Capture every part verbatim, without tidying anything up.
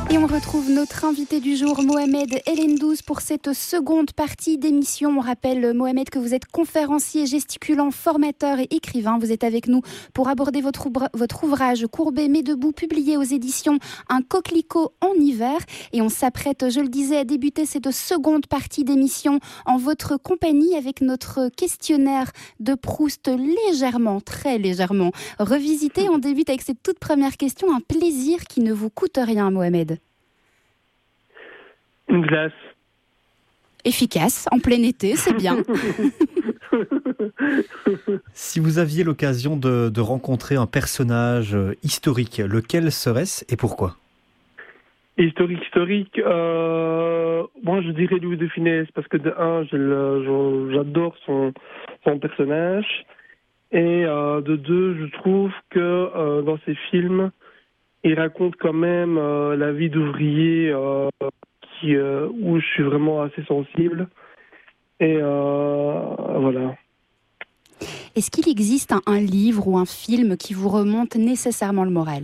Et on retrouve notre invité du jour, Mohamed Ellendouz, pour cette seconde partie d'émission. On rappelle, Mohamed, que vous êtes conférencier, gesticulant, formateur et écrivain. Vous êtes avec nous pour aborder votre, oubra- votre ouvrage « Courbé mais debout », publié aux éditions Un coquelicot en hiver. Et on s'apprête, je le disais, à débuter cette seconde partie d'émission en votre compagnie avec notre questionnaire de Proust légèrement, très légèrement revisité. On débute avec cette toute première question, un plaisir qui ne vous coûte rien, Mohamed. Une glace. Efficace, en plein été, c'est bien. Si vous aviez l'occasion de, de rencontrer un personnage historique, lequel serait-ce et pourquoi ? Historique, historique. Euh, moi, je dirais Louis de Funès parce que de un, je le- je- j'adore son, son personnage, et euh, de deux, je trouve que euh, dans ses films, il raconte quand même euh, la vie d'ouvrier euh, qui, euh, où je suis vraiment assez sensible. Et euh, voilà. Est-ce qu'il existe un, un livre ou un film qui vous remonte nécessairement le moral ?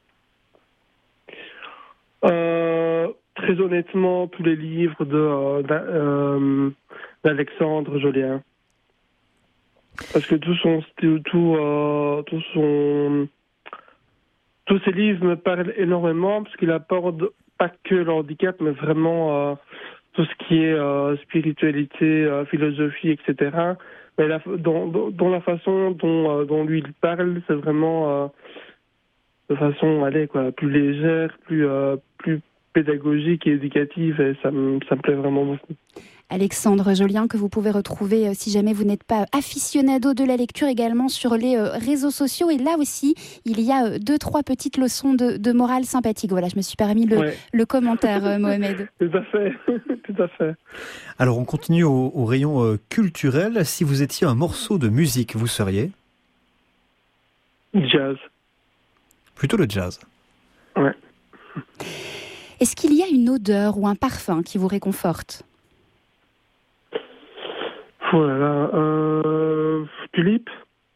Euh, très honnêtement, tous les livres de euh, d'A- euh, d'Alexandre Jolien. Parce que tout son, tout, tout, euh, tout son, tous ces livres me parlent énormément parce qu'il apporte pas que le handicap, mais vraiment euh, tout ce qui est euh, spiritualité, euh, philosophie, et cetera. Mais la, dans, dans, dans la façon dont, euh, dont lui il parle, c'est vraiment euh, de façon, allez, quoi, plus légère, plus, euh, plus pédagogique et éducative, et ça me, ça me plaît vraiment beaucoup. Alexandre Jolien, que vous pouvez retrouver, euh, si jamais vous n'êtes pas aficionado de la lecture, également sur les euh, réseaux sociaux. Et là aussi, il y a euh, deux, trois petites leçons de, de morale sympathiques. Voilà, je me suis permis le, Ouais. le commentaire, euh, Mohamed. Tout à fait, tout à fait. Alors on continue au, au rayon euh, culturel. Si vous étiez un morceau de musique, vous seriez ? Jazz. Plutôt le jazz. Ouais. Est-ce qu'il y a une odeur ou un parfum qui vous réconforte ? Oh là là, euh, tulipe.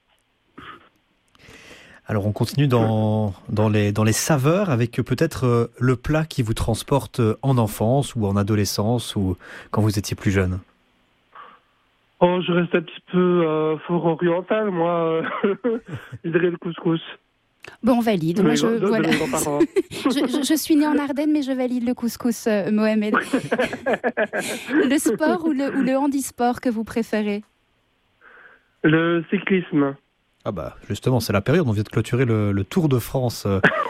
Alors on continue dans, dans, les, dans les saveurs avec peut-être euh, le plat qui vous transporte en enfance ou en adolescence ou quand vous étiez plus jeune. Oh, je reste un petit peu euh, fort oriental, moi. Je dirais le couscous. Bon, on valide. Moi, De- je, de- de voilà. mes grands-parents. je, je- je suis née en Ardennes, mais je valide le couscous, euh, Mohamed. Le sport ou le, ou le handisport que vous préférez ? Le cyclisme. Ah bah justement, c'est la période, on vient de clôturer le, le Tour de France.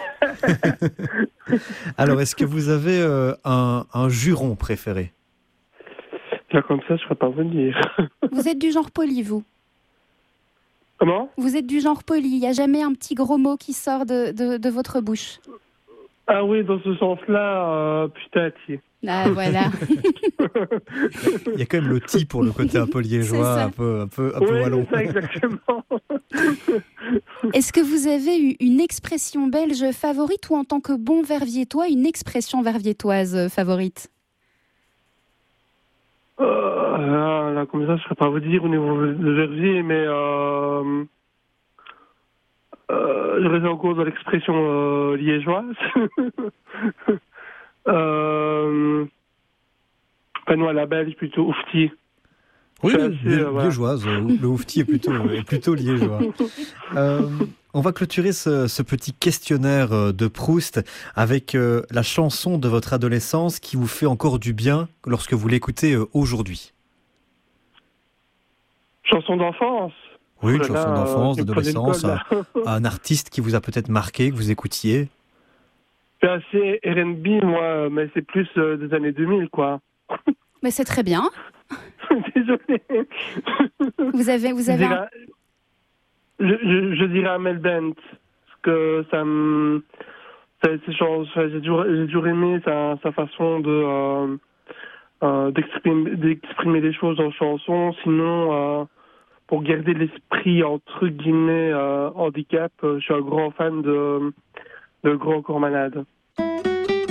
Alors est-ce que vous avez euh, un, un juron préféré ? Là, comme ça, je ne pourrais pas venir. Vous êtes du genre poli, vous ? Comment ? Vous êtes du genre poli. Il n'y a jamais un petit gros mot qui sort de, de, de votre bouche. Ah oui, dans ce sens-là, euh, putain, tiens. Ah, voilà. Il y a quand même le ti pour le côté un peu C'est liégeois, ça. un peu, un peu, un peu Oui, wallon. c'est ça, exactement. Est-ce que vous avez eu une expression belge favorite ou en tant que bon verviétois, une expression verviétoise favorite ? Euh, là, là, comme ça, je ne saurais pas vous dire au niveau de Verviers, mais euh, euh, je reste encore dans l'expression euh, liégeoise. euh, enfin, non, à la belge, plutôt oufti. Oui, C'est oui, assez, lié- euh, voilà. liégeoise. euh, Le oufti est plutôt, est plutôt liégeois. Euh, on va clôturer ce, ce petit questionnaire euh, de Proust avec euh, la chanson de votre adolescence qui vous fait encore du bien lorsque vous l'écoutez euh, aujourd'hui. Chanson d'enfance. Oui, une Oh là chanson là, d'enfance, euh, tu me prenais une d'adolescence, colle, un, là. un artiste qui vous a peut-être marqué, que vous écoutiez. C'est assez R and B, moi, mais c'est plus euh, des années deux mille, quoi. Mais c'est très bien. Désolé. Vous avez, vous Je avez un- dirais, je, je, je dirais Amel Bent, parce que ça me... ça- c'est genre- ça- J'ai toujours, j'ai toujours aimé sa, sa façon de, euh, euh, d'exprimer, d'exprimer les choses en chanson. Sinon, euh, pour garder l'esprit, entre guillemets, euh, handicap, euh, je suis un grand fan de, de Grand Corps Malade.